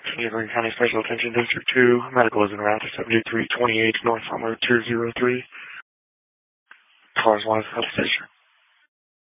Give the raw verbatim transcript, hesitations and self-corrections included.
Neighboring County Special Attention District two, medical is en route to seventy-three twenty-eight North Summer two zero three. Cars one substation.